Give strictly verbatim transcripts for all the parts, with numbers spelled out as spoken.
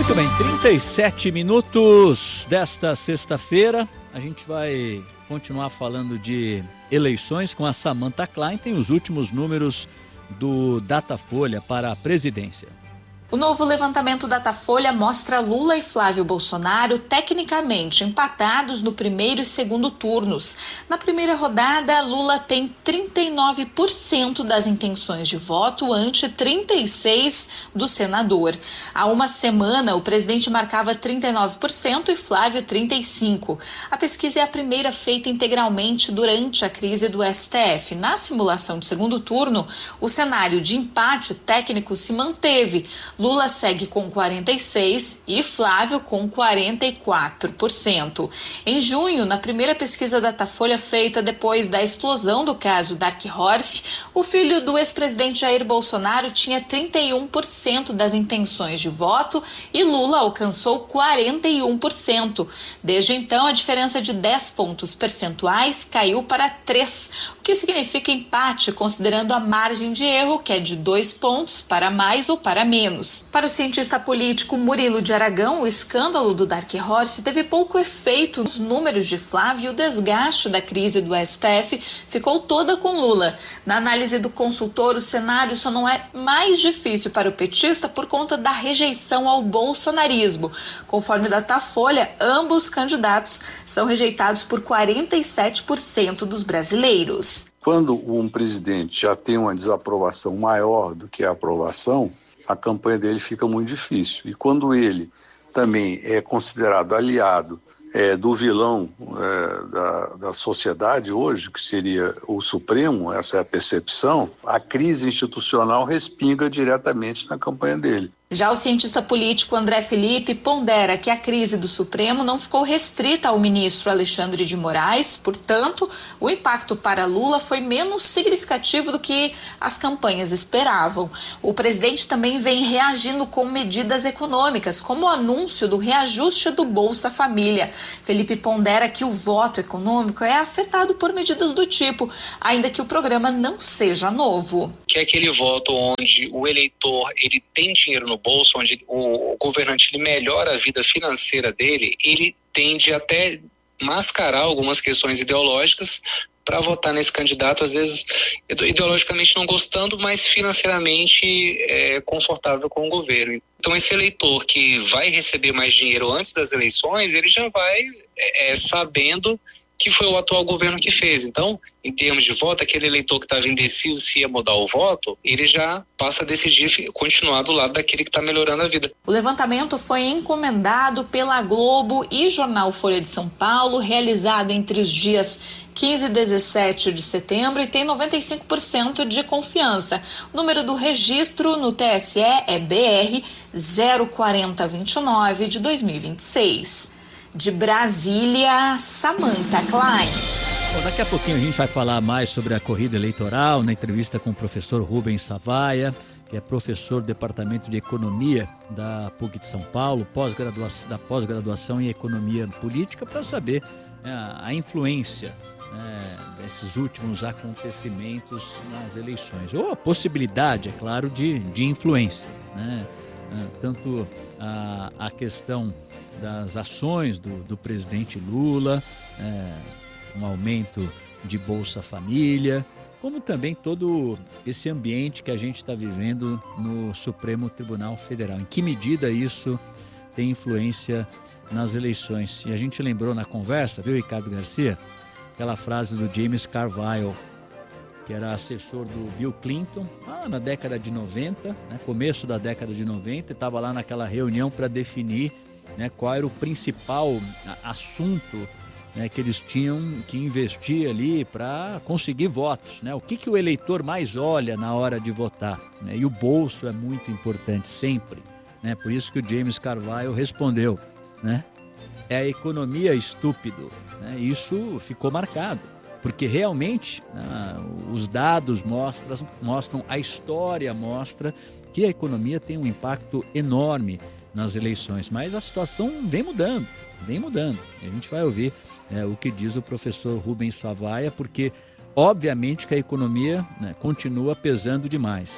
Muito bem, trinta e sete minutos desta sexta-feira. A gente vai continuar falando de eleições com a Samantha Klein. Tem os últimos números do Datafolha para a presidência. O novo levantamento Datafolha mostra Lula e Flávio Bolsonaro tecnicamente empatados no primeiro e segundo turnos. Na primeira rodada, Lula tem trinta e nove por cento das intenções de voto ante trinta e seis por cento do senador. Há uma semana, o presidente marcava trinta e nove por cento e Flávio trinta e cinco por cento. A pesquisa é a primeira feita integralmente durante a crise do S T F. Na simulação de segundo turno, o cenário de empate técnico se manteve. Lula segue com quarenta e seis por cento e Flávio com quarenta e quatro por cento. Em junho, na primeira pesquisa Datafolha feita depois da explosão do caso Dark Horse, o filho do ex-presidente Jair Bolsonaro tinha trinta e um por cento das intenções de voto e Lula alcançou quarenta e um por cento. Desde então, a diferença de dez pontos percentuais caiu para três, o que significa empate, considerando a margem de erro, que é de dois pontos para mais ou para menos. Para o cientista político Murilo de Aragão, o escândalo do Dark Horse teve pouco efeito nos números de Flávio e o desgaste da crise do S T F ficou toda com Lula. Na análise do consultor, o cenário só não é mais difícil para o petista por conta da rejeição ao bolsonarismo. Conforme Datafolha, ambos candidatos são rejeitados por quarenta e sete por cento dos brasileiros. Quando um presidente já tem uma desaprovação maior do que a aprovação, a campanha dele fica muito difícil. E quando ele também é considerado aliado é, do vilão é, da, da sociedade hoje, que seria o Supremo, essa é a percepção, a crise institucional respinga diretamente na campanha dele. Já o cientista político André Felipe pondera que a crise do Supremo não ficou restrita ao ministro Alexandre de Moraes, portanto, o impacto para Lula foi menos significativo do que as campanhas esperavam. O presidente também vem reagindo com medidas econômicas, como o anúncio do reajuste do Bolsa Família. Felipe pondera que o voto econômico é afetado por medidas do tipo, ainda que o programa não seja novo. Que é aquele voto onde o eleitor ele tem dinheiro no bolso, onde o, o governante ele melhora a vida financeira dele, ele tende até mascarar algumas questões ideológicas para votar nesse candidato, às vezes ideologicamente não gostando, mas financeiramente é, confortável com o governo. Então esse eleitor que vai receber mais dinheiro antes das eleições, ele já vai é, sabendo que foi o atual governo que fez. Então, em termos de voto, aquele eleitor que estava indeciso se ia mudar o voto, ele já passa a decidir continuar do lado daquele que está melhorando a vida. O levantamento foi encomendado pela Globo e Jornal Folha de São Paulo, realizado entre os dias quinze e dezessete de setembro e tem noventa e cinco por cento de confiança. O número do registro no T S E é B R zero quatro zero dois nove de dois mil e vinte e seis. De Brasília, Samantha Klein. Bom, daqui a pouquinho a gente vai falar mais sobre a corrida eleitoral, na entrevista com o professor Rubens Savaia, que é professor do Departamento de Economia da P U C de São Paulo, pós-graduação, da pós-graduação em Economia Política, para saber né, a influência né, desses últimos acontecimentos nas eleições. Ou a possibilidade, é claro, de, de influência, né? Tanto a, a questão das ações do, do presidente Lula, é, um aumento de Bolsa Família, como também todo esse ambiente que a gente está vivendo no Supremo Tribunal Federal. Em que medida isso tem influência nas eleições? E a gente lembrou na conversa, viu, Ricardo Garcia, aquela frase do James Carville, que era assessor do Bill Clinton, lá na década de noventa, né, começo da década de noventa, estava lá naquela reunião para definir né, qual era o principal assunto né, que eles tinham que investir ali para conseguir votos. Né? O que, que o eleitor mais olha na hora de votar? Né? E o bolso é muito importante, sempre. Né? Por isso que o James Carville respondeu, né? É a economia estúpido. Né? Isso ficou marcado. Porque realmente ah, os dados mostram, mostram, a história mostra que a economia tem um impacto enorme nas eleições. Mas a situação vem mudando, vem mudando. A gente vai ouvir é, o que diz o professor Rubens Savaia, porque obviamente que a economia né, continua pesando demais.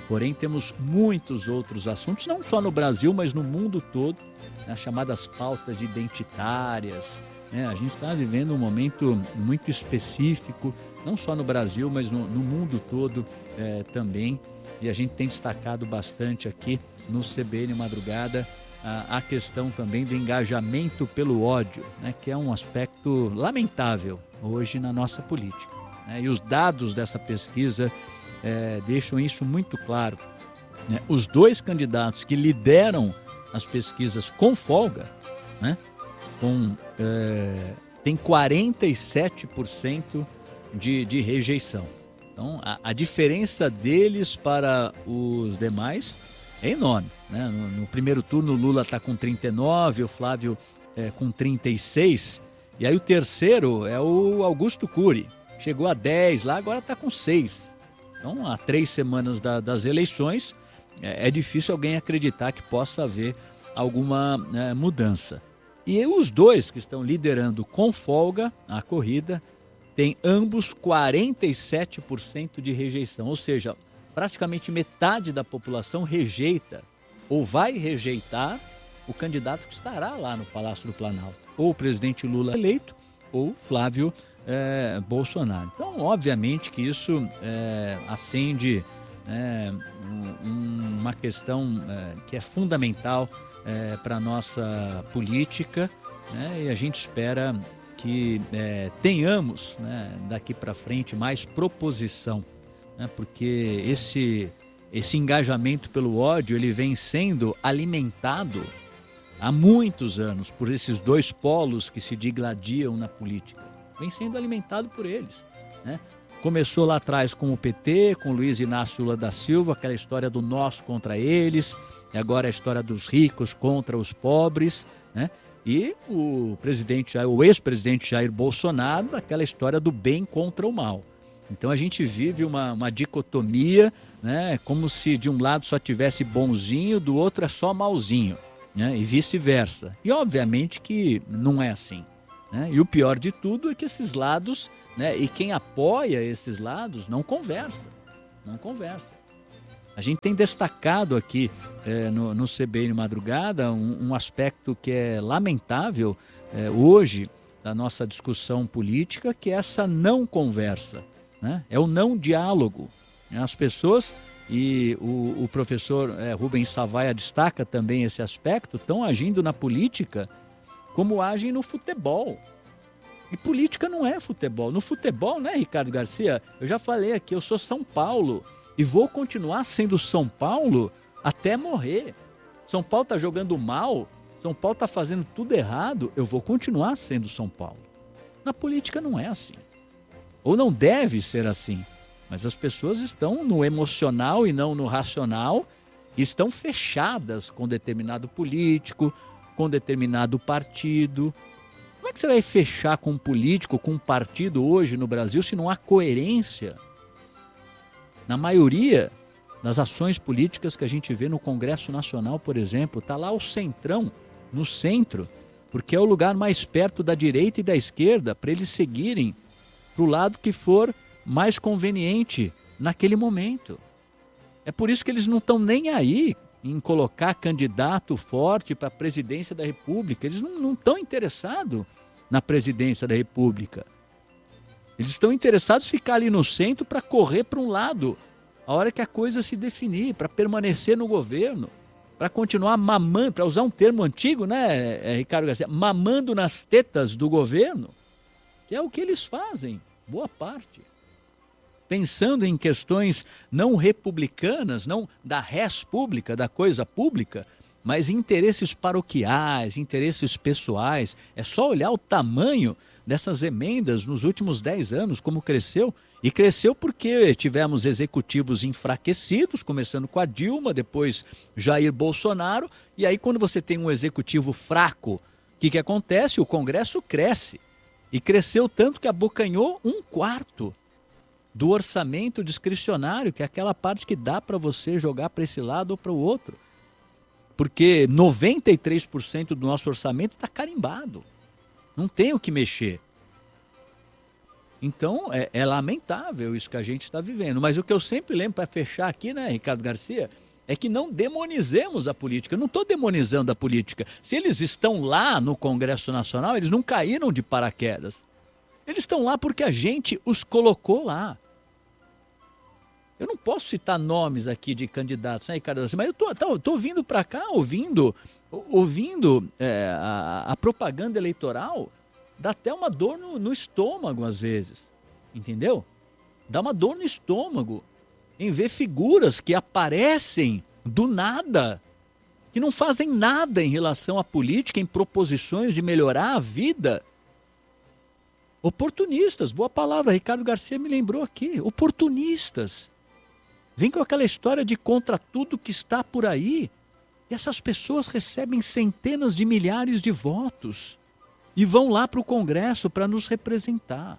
Porém, temos muitos outros assuntos, não só no Brasil, mas no mundo todo, as chamadas pautas identitárias. Né? A gente está vivendo um momento muito específico, não só no Brasil, mas no, no mundo todo é, também. E a gente tem destacado bastante aqui no C B N Madrugada a, a questão também do engajamento pelo ódio, né? Que é um aspecto lamentável hoje na nossa política. Né? E os dados dessa pesquisa É, deixam isso muito claro. Né? Os dois candidatos que lideram as pesquisas com folga, né? com, é, tem quarenta e sete por cento de, de rejeição. Então, a, a diferença deles para os demais é enorme. Né? No, no primeiro turno, o Lula está com trinta e nove, o Flávio é, com trinta e seis, e aí o terceiro é o Augusto Cury. Chegou a dez lá, agora está com seis. Então, há três semanas da, das eleições, é, é difícil alguém acreditar que possa haver alguma é, mudança. E os dois que estão liderando com folga a corrida, têm ambos quarenta e sete por cento de rejeição. Ou seja, praticamente metade da população rejeita ou vai rejeitar o candidato que estará lá no Palácio do Planalto. Ou o presidente Lula eleito, ou Flávio É, Bolsonaro. Então, obviamente que isso é, acende é, um, uma questão é, que é fundamental é, para a nossa política, né? E a gente espera que é, tenhamos, né, daqui para frente mais proposição, né? Porque esse, esse engajamento pelo ódio ele vem sendo alimentado há muitos anos por esses dois polos que se digladiam na política. Vem sendo alimentado por eles. Né? Começou lá atrás com o P T, com Luiz Inácio Lula da Silva, aquela história do nós contra eles, e agora a história dos ricos contra os pobres, né? E o presidente, o ex-presidente Jair Bolsonaro, aquela história do bem contra o mal. Então a gente vive uma, uma dicotomia, né? Como se de um lado só tivesse bonzinho, do outro é só malzinho, né? E vice-versa. E obviamente que não é assim. Né? E o pior de tudo é que esses lados, né, e quem apoia esses lados não conversa, não conversa. A gente tem destacado aqui é, no, no C B N Madrugada um, um aspecto que é lamentável é, hoje da nossa discussão política, que é essa não conversa, né? É o não diálogo. As pessoas, e o, o professor é, Rubens Savaia destaca também esse aspecto, estão agindo na política como agem no futebol. E política não é futebol. No futebol, né, Ricardo Garcia? Eu já falei aqui, eu sou São Paulo e vou continuar sendo São Paulo até morrer. São Paulo está jogando mal, São Paulo está fazendo tudo errado, eu vou continuar sendo São Paulo. Na política não é assim. Ou não deve ser assim. Mas as pessoas estão no emocional e não no racional, e estão fechadas com determinado político, com determinado partido. Como é que você vai fechar com um político, com um partido hoje no Brasil, se não há coerência? Na maioria das ações políticas que a gente vê no Congresso Nacional, por exemplo, está lá o centrão, no centro, porque é o lugar mais perto da direita e da esquerda para eles seguirem para o lado que for mais conveniente naquele momento. É por isso que eles não estão nem aí em colocar candidato forte para a presidência da República. Eles não estão interessados na presidência da República. Eles estão interessados em ficar ali no centro para correr para um lado, a hora que a coisa se definir, para permanecer no governo, para continuar mamando, para usar um termo antigo, né, Ricardo Garcia, mamando nas tetas do governo, que é o que eles fazem, boa parte. Pensando em questões não republicanas, não da res pública, da coisa pública, mas interesses paroquiais, interesses pessoais. É só olhar o tamanho dessas emendas nos últimos dez anos, como cresceu. E cresceu porque tivemos executivos enfraquecidos, começando com a Dilma, depois Jair Bolsonaro. E aí quando você tem um executivo fraco, o que, que acontece? O Congresso cresce. E cresceu tanto que abocanhou um quarto do orçamento discricionário, que é aquela parte que dá para você jogar para esse lado ou para o outro. Porque noventa e três por cento do nosso orçamento está carimbado. Não tem o que mexer. Então, é, é lamentável isso que a gente está vivendo. Mas o que eu sempre lembro, para fechar aqui, né, Ricardo Garcia, é que não demonizemos a política. Eu não estou demonizando a política. Se eles estão lá no Congresso Nacional, eles não caíram de paraquedas. Eles estão lá porque a gente os colocou lá. Eu não posso citar nomes aqui de candidatos, né, Ricardo? Mas eu tô, tô, tô vindo para cá, ouvindo, ouvindo é, a, a propaganda eleitoral, dá até uma dor no, no estômago às vezes, entendeu? Dá uma dor no estômago em ver figuras que aparecem do nada, que não fazem nada em relação à política, em proposições de melhorar a vida. Oportunistas, boa palavra, Ricardo Garcia me lembrou aqui, oportunistas. Vem com aquela história de contra tudo que está por aí. E essas pessoas recebem centenas de milhares de votos e vão lá para o Congresso para nos representar.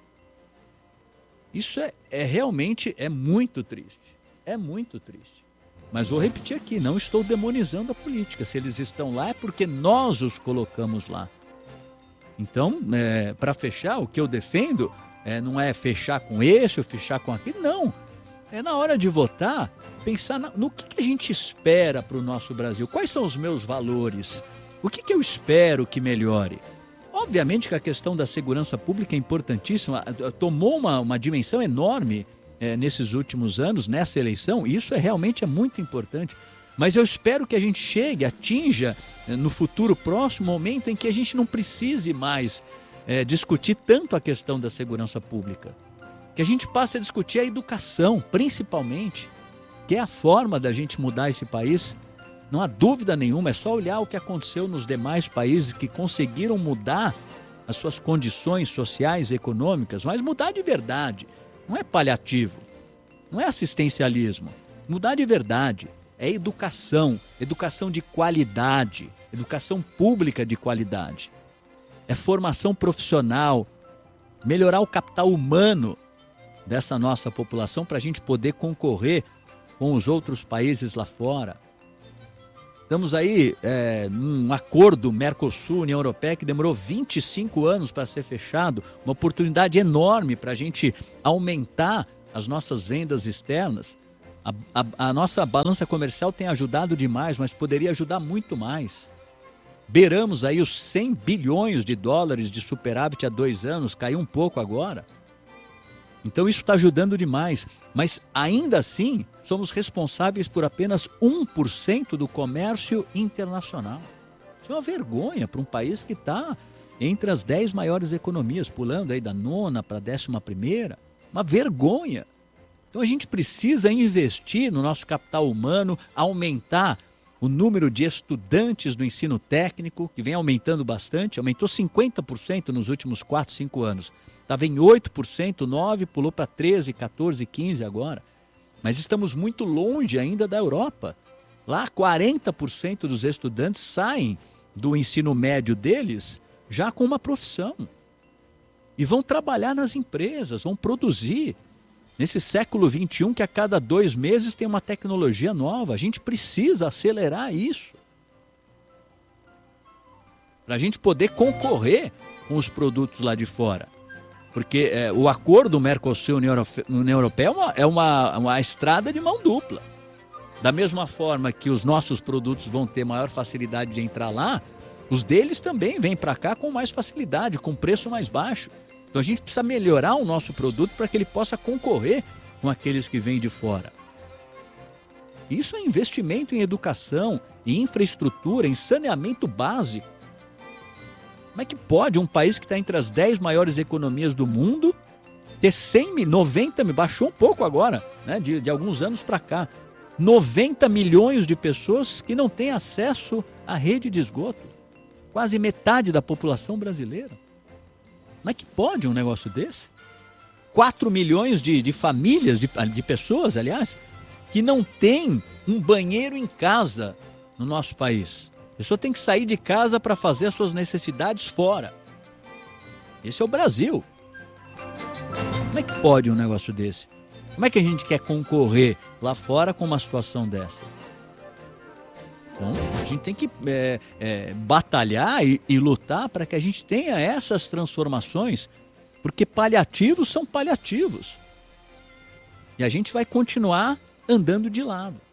Isso é, é realmente é muito triste. É muito triste. Mas vou repetir aqui, não estou demonizando a política. Se eles estão lá é porque nós os colocamos lá. Então, é, para fechar, o que eu defendo é, não é fechar com esse ou fechar com aquele, não. É na hora de votar, pensar na, no que, que a gente espera para o nosso Brasil. Quais são os meus valores? O que, que eu espero que melhore? Obviamente que a questão da segurança pública é importantíssima. Tomou uma, uma dimensão enorme é, nesses últimos anos, nessa eleição. E isso é, realmente é muito importante. Mas eu espero que a gente chegue, atinja no futuro próximo momento em que a gente não precise mais é, discutir tanto a questão da segurança pública. Que a gente passe a discutir a educação, principalmente, que é a forma da gente mudar esse país. Não há dúvida nenhuma, é só olhar o que aconteceu nos demais países que conseguiram mudar as suas condições sociais e econômicas, mas mudar de verdade. Não é paliativo, não é assistencialismo. Mudar de verdade é educação, educação de qualidade, educação pública de qualidade. É formação profissional, melhorar o capital humano dessa nossa população para a gente poder concorrer com os outros países lá fora. Estamos aí é, num acordo Mercosul-União Europeia que demorou vinte e cinco anos para ser fechado, uma oportunidade enorme para a gente aumentar as nossas vendas externas. A, a, a nossa balança comercial tem ajudado demais, mas poderia ajudar muito mais. Beiramos aí os cem bilhões de dólares de superávit há dois anos, caiu um pouco agora. Então isso está ajudando demais, mas ainda assim somos responsáveis por apenas um por cento do comércio internacional. Isso é uma vergonha para um país que está entre as dez maiores economias, pulando aí da nona para a décima primeira. Uma vergonha. Então a gente precisa investir no nosso capital humano, aumentar o número de estudantes do ensino técnico, que vem aumentando bastante, aumentou cinquenta por cento nos últimos quatro, cinco anos. Estava em oito por cento, nove por cento, pulou para treze por cento, quatorze por cento, quinze por cento agora. Mas estamos muito longe ainda da Europa. Lá, quarenta por cento dos estudantes saem do ensino médio deles já com uma profissão. E vão trabalhar nas empresas, vão produzir. Nesse século vinte e um, que a cada dois meses tem uma tecnologia nova. A gente precisa acelerar isso. Para a gente poder concorrer com os produtos lá de fora. Porque é, o acordo Mercosul-União Europeia é, uma, é uma, uma estrada de mão dupla. Da mesma forma que os nossos produtos vão ter maior facilidade de entrar lá, os deles também vêm para cá com mais facilidade, com preço mais baixo. Então a gente precisa melhorar o nosso produto para que ele possa concorrer com aqueles que vêm de fora. Isso é investimento em educação, em infraestrutura, em saneamento básico. Como é que pode um país que está entre as dez maiores economias do mundo ter cem, noventa, baixou um pouco agora, né, de, de alguns anos para cá, noventa milhões de pessoas que não têm acesso à rede de esgoto? Quase metade da população brasileira. Como é que pode um negócio desse? quatro milhões de, de famílias, de, de pessoas, aliás, que não têm um banheiro em casa no nosso país. A pessoa tem que sair de casa para fazer as suas necessidades fora. Esse é o Brasil. Como é que pode um negócio desse? Como é que a gente quer concorrer lá fora com uma situação dessa? Então, a gente tem que é, é, batalhar e, e lutar para que a gente tenha essas transformações Porque paliativos são paliativos. E a gente vai continuar andando de lado.